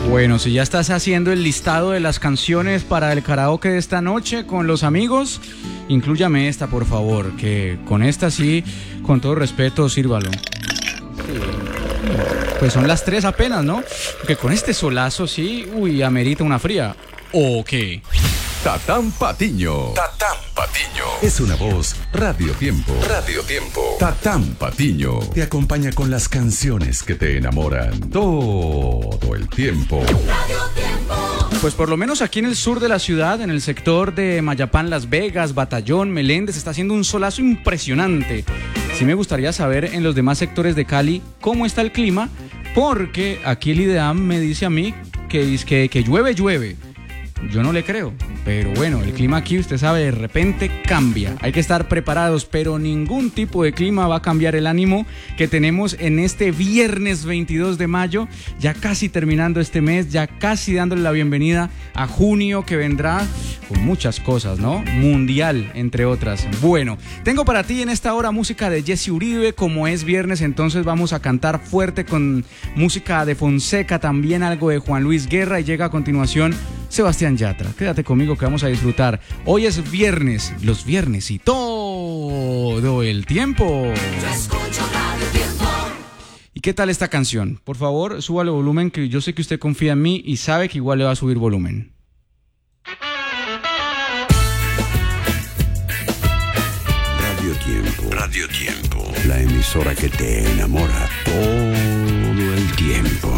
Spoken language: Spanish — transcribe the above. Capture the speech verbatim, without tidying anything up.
Bueno, si ya estás haciendo el listado de las canciones para el karaoke de esta noche con los amigos, inclúyame esta, por favor, que con esta sí, con todo respeto, sírvalo. Pues son las tres apenas, ¿no? Que con este solazo sí, uy, amerita una fría. ¿O qué? Tatán Patiño. Tatán Patiño. Es una voz Radio Tiempo. Radio Tiempo. Tatán Patiño te acompaña con las canciones que te enamoran todo el tiempo. Radio Tiempo. Pues por lo menos aquí en el sur de la ciudad, en el sector de Mayapán, Las Vegas, Batallón, Meléndez, está haciendo un solazo impresionante. Sí me gustaría saber en los demás sectores de Cali cómo está el clima, porque aquí el IDEAM me dice a mí que, que, que llueve, llueve. Yo no le creo, pero bueno, el clima aquí, usted sabe, de repente cambia. Hay que estar preparados, pero ningún tipo de clima va a cambiar el ánimo que tenemos en este viernes veintidós de mayo, ya casi terminando este mes, ya casi dándole la bienvenida a junio, que vendrá con muchas cosas, ¿no? Mundial, entre otras. Bueno, tengo para ti en esta hora música de Jesse Uribe. Como es viernes, entonces vamos a cantar fuerte con música de Fonseca, también algo de Juan Luis Guerra, y llega a continuación Sebastián Yatra. Quédate conmigo que vamos a disfrutar. Hoy es viernes, los viernes y todo el tiempo. Yo escucho Radio Tiempo. ¿Y qué tal esta canción? Por favor, súbale volumen, que yo sé que usted confía en mí y sabe que igual le va a subir volumen. Radio Tiempo. Radio Tiempo. La emisora que te enamora todo el tiempo.